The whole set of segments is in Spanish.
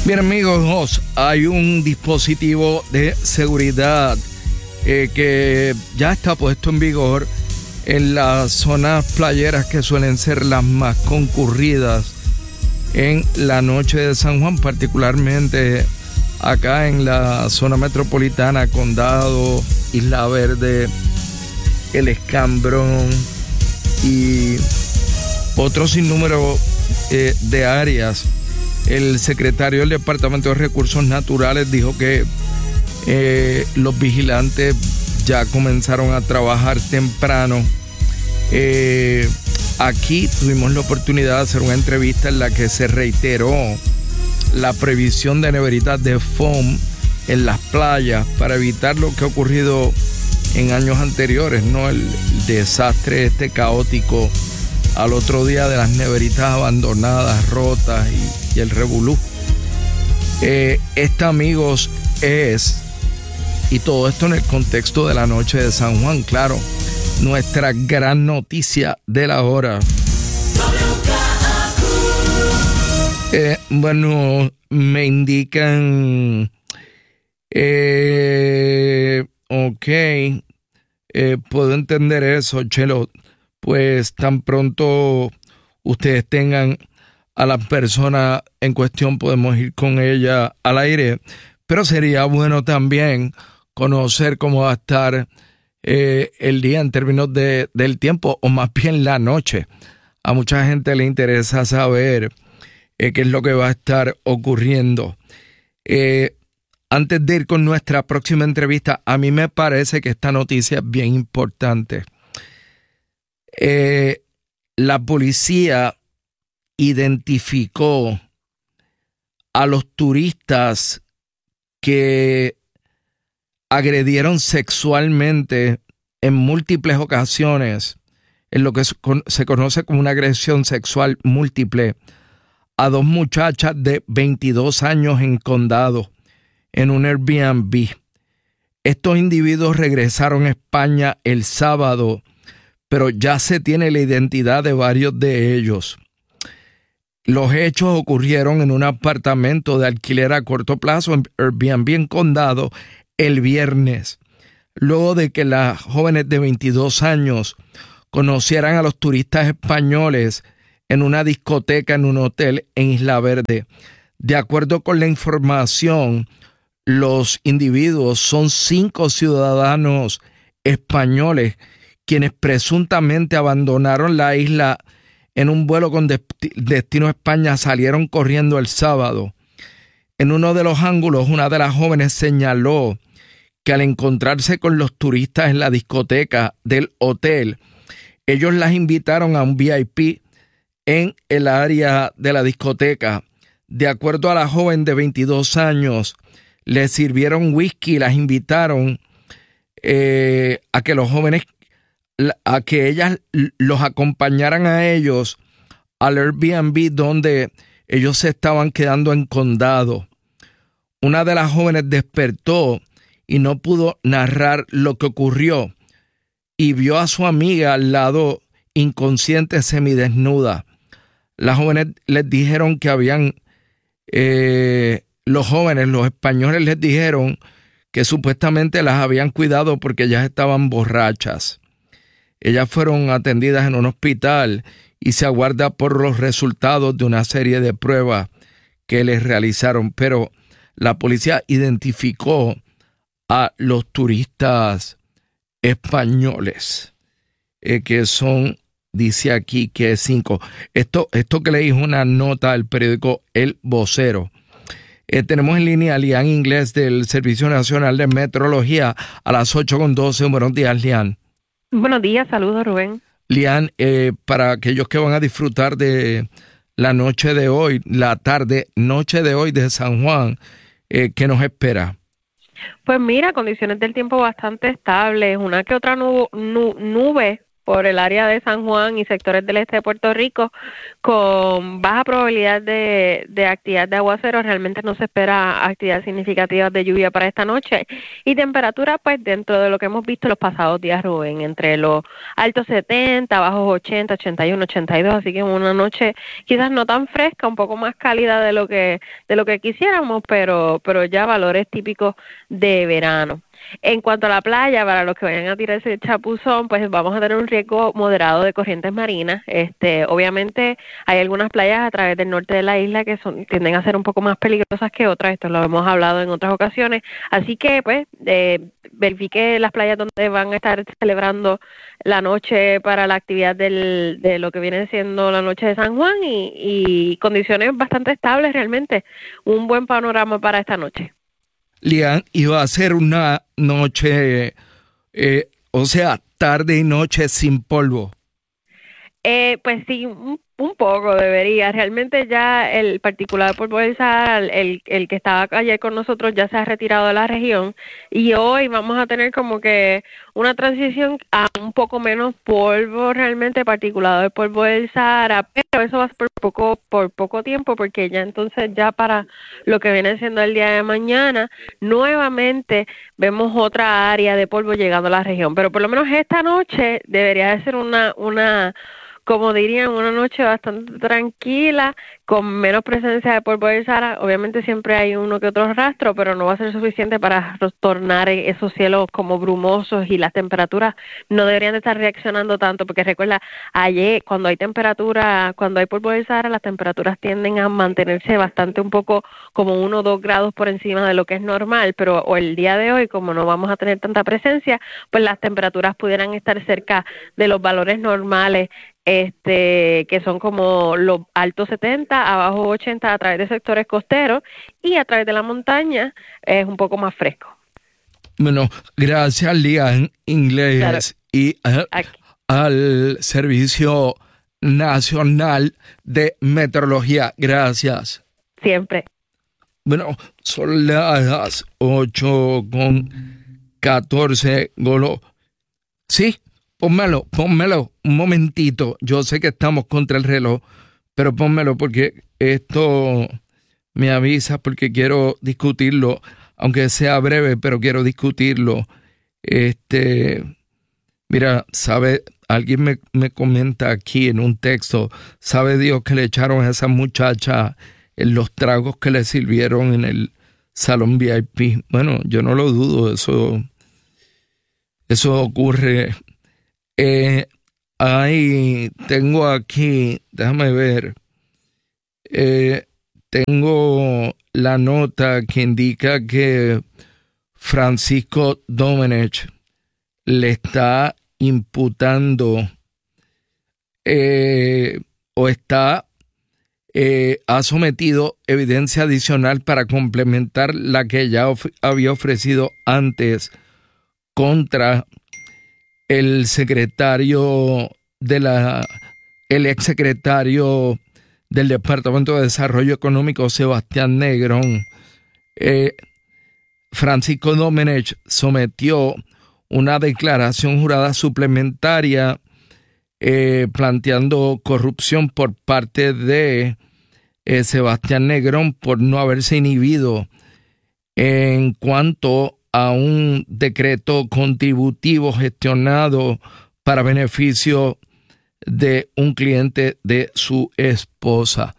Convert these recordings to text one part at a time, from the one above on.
Bien, amigos, hay un dispositivo de seguridad que ya está puesto en vigor en las zonas playeras que suelen ser las más concurridas en la noche de San Juan, particularmente acá en la zona metropolitana, Condado, Isla Verde, El Escambrón y otro sinnúmero de áreas. El secretario del Departamento de Recursos Naturales dijo que los vigilantes ya comenzaron a trabajar temprano. Aquí tuvimos la oportunidad de hacer una entrevista en la que se reiteró la prohibición de neveritas de foam en las playas para evitar lo que ha ocurrido en años anteriores, ¿no? El desastre caótico al otro día de las neveritas abandonadas, rotas y el revolú. Amigos, y todo esto en el contexto de la noche de San Juan, claro, nuestra gran noticia de la hora. Bueno, me indican, puedo entender eso, Chelo. Pues tan pronto ustedes tengan a la persona en cuestión, podemos ir con ella al aire. Pero sería bueno también conocer cómo va a estar el día en términos del tiempo, o más bien la noche. A mucha gente le interesa saber qué es lo que va a estar ocurriendo. Antes de ir con nuestra próxima entrevista, a mí me parece que esta noticia es bien importante. La policía identificó a los turistas que agredieron sexualmente en múltiples ocasiones, en lo que se conoce como una agresión sexual múltiple, a dos muchachas de 22 años en Condado, en un Airbnb. Estos individuos regresaron a España el sábado, pero ya se tiene la identidad de varios de ellos. Los hechos ocurrieron en un apartamento de alquiler a corto plazo en Airbnb en Condado el viernes, luego de que las jóvenes de 22 años conocieran a los turistas españoles en una discoteca en un hotel en Isla Verde. De acuerdo con la información, los individuos son 5 ciudadanos españoles quienes presuntamente abandonaron la isla en un vuelo con destino a España. Salieron corriendo el sábado. En uno de los ángulos, una de las jóvenes señaló que al encontrarse con los turistas en la discoteca del hotel, ellos las invitaron a un VIP en el área de la discoteca. De acuerdo a la joven de 22 años, les sirvieron whisky y las invitaron a que ellas los acompañaran a ellos al Airbnb donde ellos se estaban quedando en Condado. Una de las jóvenes despertó y no pudo narrar lo que ocurrió y vio a su amiga al lado inconsciente, semidesnuda. Las jóvenes les dijeron que los españoles les dijeron que supuestamente las habían cuidado porque ellas estaban borrachas. Ellas fueron atendidas en un hospital y se aguarda por los resultados de una serie de pruebas que les realizaron. Pero la policía identificó a los turistas españoles, que son, dice aquí que 5. Esto que leí es una nota del periódico El Vocero. Tenemos en línea a Lian Inglés del Servicio Nacional de Meteorología a las 8:12. Buenos días, Lian. Buenos días, saludos, Rubén. Lian, para aquellos que van a disfrutar de la noche de hoy, la noche de hoy de San Juan, ¿qué nos espera? Pues mira, condiciones del tiempo bastante estables, una que otra nube por el área de San Juan y sectores del este de Puerto Rico, con baja probabilidad de actividad de aguacero. Realmente no se espera actividad significativa de lluvia para esta noche. Y temperatura, pues, dentro de lo que hemos visto los pasados días, Rubén, entre los altos 70, bajos 80, 81, 82, así que una noche quizás no tan fresca, un poco más cálida de lo que quisiéramos, pero ya valores típicos de verano. En cuanto a la playa, para los que vayan a tirarse el chapuzón, pues vamos a tener un riesgo moderado de corrientes marinas. Obviamente hay algunas playas a través del norte de la isla que tienden a ser un poco más peligrosas que otras, esto lo hemos hablado en otras ocasiones, así que pues verifique las playas donde van a estar celebrando la noche para la actividad de lo que viene siendo la noche de San Juan y condiciones bastante estables realmente, un buen panorama para esta noche. Lian, iba a ser una noche, o sea, tarde y noche sin polvo. Pues sí, un poco debería. Realmente ya el particular polvo del Sahara, el que estaba ayer con nosotros, ya se ha retirado de la región y hoy vamos a tener como que una transición a un poco menos polvo realmente particulado del polvo del Sahara, pero eso va a ser por poco tiempo, porque ya entonces ya para lo que viene siendo el día de mañana, nuevamente vemos otra área de polvo llegando a la región, pero por lo menos esta noche debería de ser una como dirían, una noche bastante tranquila, con menos presencia de polvo del Sahara. Obviamente siempre hay uno que otro rastro, pero no va a ser suficiente para tornar esos cielos como brumosos, y las temperaturas no deberían de estar reaccionando tanto, porque recuerda, ayer cuando hay temperatura, cuando hay polvo del Sahara, las temperaturas tienden a mantenerse bastante un poco como 1 o 2 grados por encima de lo que es normal, pero o el día de hoy, como no vamos a tener tanta presencia, pues las temperaturas pudieran estar cerca de los valores normales, que son como los altos 70, abajo 80 a través de sectores costeros, y a través de la montaña es un poco más fresco. Bueno, gracias, Lian Inglés, claro. Y al Servicio Nacional de Meteorología. Gracias. Siempre. Bueno, son las 8:14, Golo. Sí. Pónmelo, un momentito. Yo sé que estamos contra el reloj, pero pónmelo porque esto me avisa, porque quiero discutirlo, aunque sea breve, pero quiero discutirlo. Mira, alguien me comenta aquí en un texto, sabe Dios que le echaron a esa muchacha en los tragos que le sirvieron en el salón VIP. Bueno, yo no lo dudo, eso ocurre. Tengo aquí, déjame ver, tengo la nota que indica que Francisco Domenech le está imputando ha sometido evidencia adicional para complementar la que ya había ofrecido antes contra el exsecretario del Departamento de Desarrollo Económico, Sebastián Negrón. Francisco Domenech sometió una declaración jurada suplementaria planteando corrupción por parte de Sebastián Negrón por no haberse inhibido en cuanto a un decreto contributivo gestionado para beneficio de un cliente de su esposa.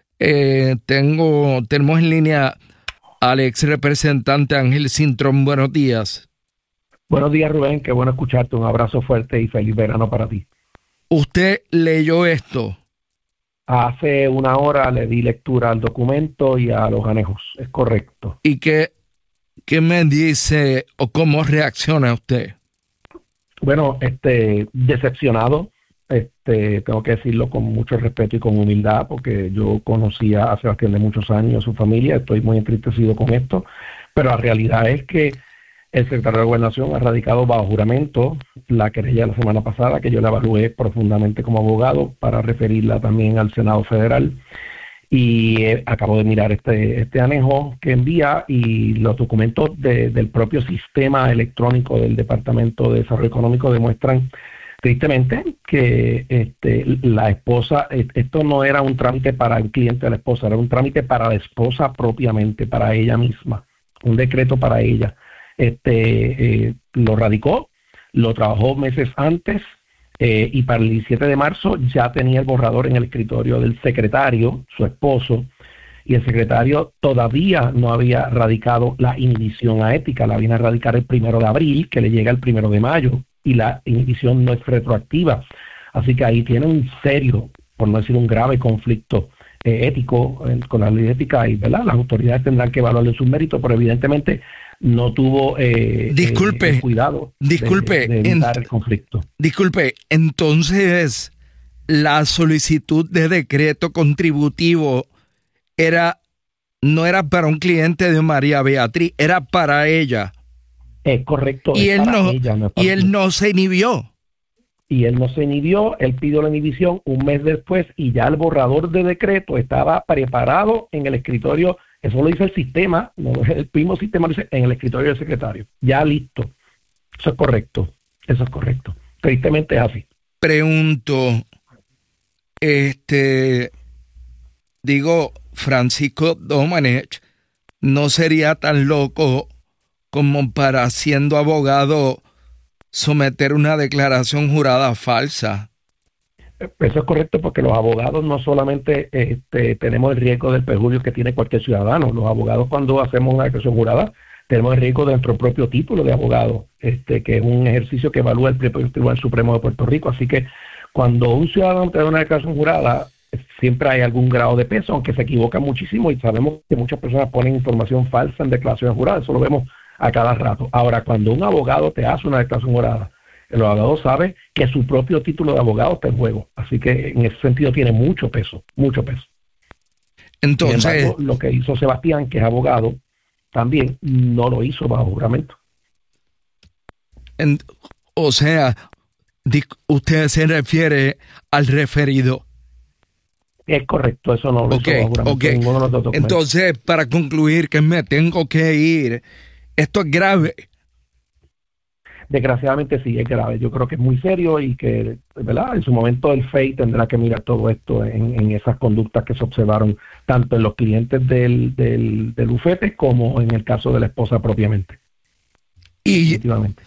Tenemos en línea al ex representante Ángel Cintrón. Buenos días. Buenos días, Rubén. Qué bueno escucharte. Un abrazo fuerte y feliz verano para ti. ¿Usted leyó esto? Hace una hora le di lectura al documento y a los anejos. Es correcto. ¿Y qué me dice o cómo reacciona usted? Bueno, decepcionado. Tengo que decirlo con mucho respeto y con humildad, porque yo conocía a Sebastián de muchos años, a su familia. Estoy muy entristecido con esto, pero la realidad es que el secretario de Gobernación ha radicado bajo juramento la querella de la semana pasada, que yo la evalué profundamente como abogado para referirla también al Senado Federal. Y acabo de mirar este anejo que envía, y los documentos del propio sistema electrónico del Departamento de Desarrollo Económico demuestran tristemente, que la esposa, esto no era un trámite para el cliente de la esposa, era un trámite para la esposa propiamente, para ella misma, un decreto para ella. Lo radicó, lo trabajó meses antes, y para el 17 de marzo ya tenía el borrador en el escritorio del secretario, su esposo, y el secretario todavía no había radicado la inhibición a ética, la viene a radicar el 1 de abril, que le llega el 1 de mayo, y la inhibición no es retroactiva. Así que ahí tiene un serio, por no decir un grave conflicto ético con la ley de ética, y ¿verdad? Las autoridades tendrán que evaluarle sus méritos, pero evidentemente no tuvo disculpe, cuidado de evitar el conflicto. Disculpe, entonces la solicitud de decreto contributivo no era para un cliente de María Beatriz, era para ella. Es correcto. Y él no se inhibió. Y él no se inhibió, él pidió la inhibición un mes después y ya el borrador de decreto estaba preparado en el escritorio. Eso lo dice el sistema, no, el mismo sistema lo dice en el escritorio del secretario. Ya listo. Eso es correcto. Tristemente es así. Pregunto, Francisco Domenech no sería tan loco como para, siendo abogado, someter una declaración jurada falsa. Eso es correcto, porque los abogados no solamente tenemos el riesgo del perjuicio que tiene cualquier ciudadano. Los abogados, cuando hacemos una declaración jurada, tenemos el riesgo de nuestro propio título de abogado, que es un ejercicio que evalúa el Tribunal Supremo de Puerto Rico. Así que cuando un ciudadano te da una declaración jurada, siempre hay algún grado de peso, aunque se equivoca muchísimo, y sabemos que muchas personas ponen información falsa en declaraciones juradas. Eso lo vemos a cada rato. Ahora, cuando un abogado te hace una declaración jurada, el abogado sabe que su propio título de abogado está en juego. Así que en ese sentido tiene mucho peso. Entonces, sin embargo, lo que hizo Sebastián, que es abogado, también no lo hizo bajo juramento. O sea, usted se refiere al referido. Es correcto, eso no lo hizo bajo juramento. Ninguno de los dos documentos. Entonces, para concluir que me tengo que ir, esto es grave. Desgraciadamente sí, es grave. Yo creo que es muy serio y que, ¿verdad?, en su momento el FEI tendrá que mirar todo esto en esas conductas que se observaron tanto en los clientes del bufete como en el caso de la esposa propiamente. Y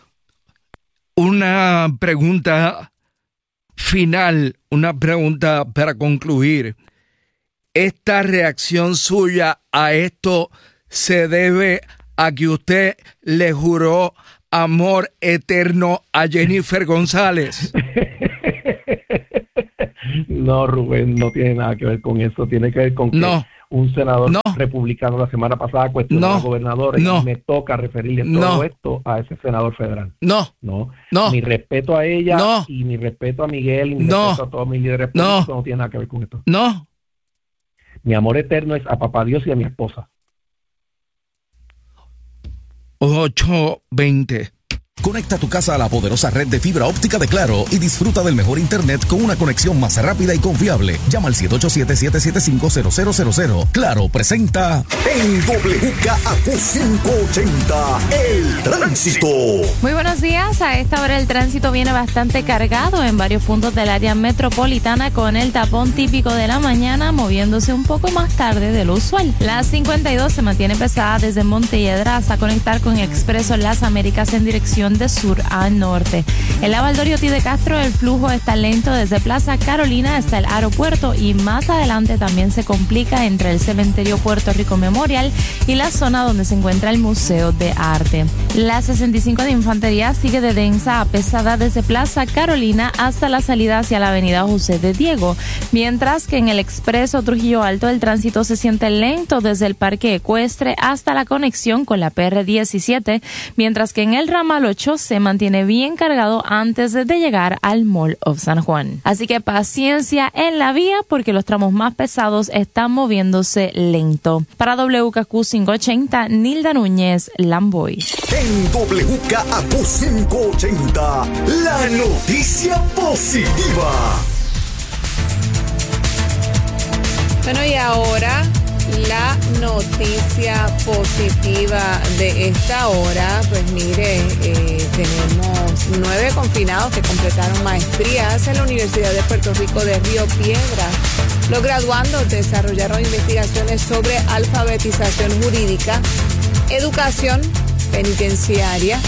una pregunta final, una pregunta para concluir. ¿Esta reacción suya a esto se debe a que usted le juró amor eterno a Jennifer González? No, Rubén, no tiene nada que ver con eso. Tiene que ver con que un senador republicano la semana pasada cuestionó al gobernador, y me toca referirle todo esto a ese senador federal. No. Mi respeto a ella y mi respeto a Miguel y mi respeto a todos mis líderes políticos no tiene nada que ver con esto. Mi amor eterno es a papá Dios y a mi esposa. 8:20. Conecta tu casa a la poderosa red de fibra óptica de Claro y disfruta del mejor internet con una conexión más rápida y confiable. Llama al 787-775-0000. Claro presenta en WKAQ 580 el tránsito. Muy buenos días. A esta hora el tránsito viene bastante cargado en varios puntos del área metropolitana, con el tapón típico de la mañana moviéndose un poco más tarde de lo usual. La 52 se mantiene pesada desde Montelledra hasta conectar con el Expreso Las Américas en dirección de sur a norte. En la Valdoriotti de Castro el flujo está lento desde Plaza Carolina hasta el aeropuerto, y más adelante también se complica entre el cementerio Puerto Rico Memorial y la zona donde se encuentra el Museo de Arte. La 65 de Infantería sigue de densa a pesada desde Plaza Carolina hasta la salida hacia la avenida José de Diego, mientras que en el Expreso Trujillo Alto el tránsito se siente lento desde el Parque Ecuestre hasta la conexión con la PR17, mientras que en el ramal 8 se mantiene bien cargado antes de llegar al Mall of San Juan. Así que paciencia en la vía, porque los tramos más pesados están moviéndose lento. Para WKQ 580, Nilda Núñez, Lamboy. En WKAQ 580, la noticia positiva. Bueno, y ahora la noticia positiva de esta hora, pues mire, tenemos 9 confinados que completaron maestrías en la Universidad de Puerto Rico de Río Piedras. Los graduandos desarrollaron investigaciones sobre alfabetización jurídica, educación penitenciaria.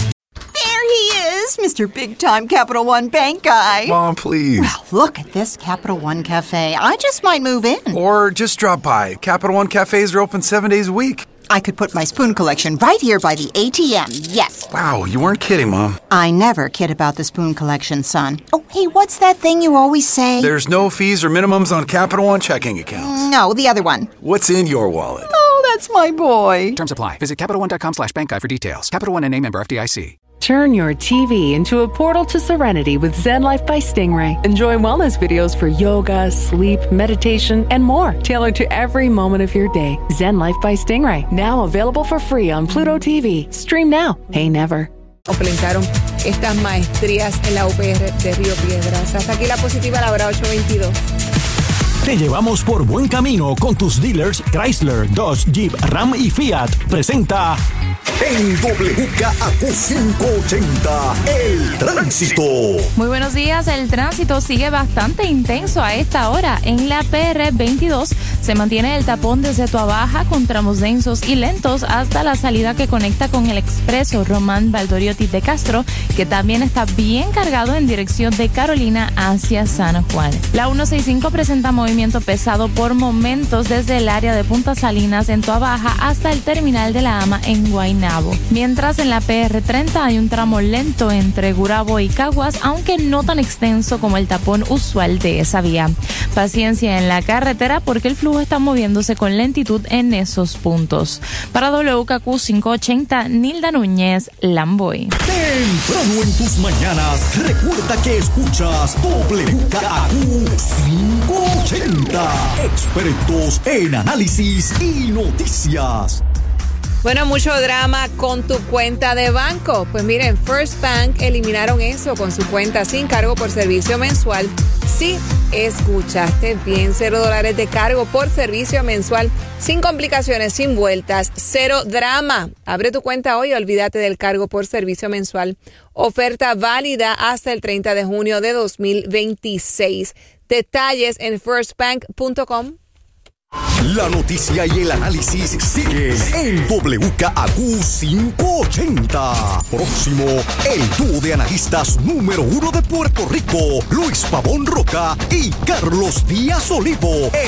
Mr. Big Time Capital One Bank guy. Mom, please. Well, look at this Capital One Cafe. I just might move in. Or just drop by. Capital One cafes are open 7 days a week. I could put my spoon collection right here by the ATM, yes. Wow, you weren't kidding, Mom. I never kid about the spoon collection, son. Oh, hey, what's that thing you always say? There's no fees or minimums on Capital One checking accounts. No, the other one. What's in your wallet? Oh, that's my boy. Terms apply. Visit CapitalOne.com/bankguide for details. Capital One NA, member FDIC. Turn your TV into a portal to serenity with Zen Life by Stingray. Enjoy wellness videos for yoga, sleep, meditation, and more, tailored to every moment of your day. Zen Life by Stingray, now available for free on Pluto TV. Stream now, pay never. Completaron estas maestrías en la UPR de Río Piedras. Hasta aquí la positiva, la hora 8:22. Te llevamos por buen camino con tus dealers Chrysler, Dodge, Jeep, Ram y Fiat. Presenta en WKAQ 580, el tránsito. Muy buenos días. El tránsito sigue bastante intenso a esta hora. En la PR 22 se mantiene el tapón desde Toabaja con tramos densos y lentos hasta la salida que conecta con el expreso Román Valdoriotti de Castro, que también está bien cargado en dirección de Carolina hacia San Juan. La 165 presenta movimiento pesado por momentos desde el área de Punta Salinas en Toabaja hasta el terminal de la AMA en Guaynabo. Mientras en la PR 30 hay un tramo lento entre Gurabo y Caguas, aunque no tan extenso como el tapón usual de esa vía. Paciencia en la carretera porque el flujo está moviéndose con lentitud en esos puntos. Para WKQ 580, Nilda Núñez, Lamboy. Temprano en tus mañanas, recuerda que escuchas WKQ 580. Expertos en análisis y noticias. Bueno, mucho drama con tu cuenta de banco. Pues miren, First Bank eliminaron eso con su cuenta sin cargo por servicio mensual. Sí, escuchaste bien, $0 de cargo por servicio mensual, sin complicaciones, sin vueltas, cero drama. Abre tu cuenta hoy y olvídate del cargo por servicio mensual. Oferta válida hasta el 30 de junio de 2026. Detalles en firstbank.com. La noticia y el análisis siguen en WKAQ 580. Próximo, el dúo de analistas número 1 de Puerto Rico, Luis Pavón Roca y Carlos Díaz Olivo.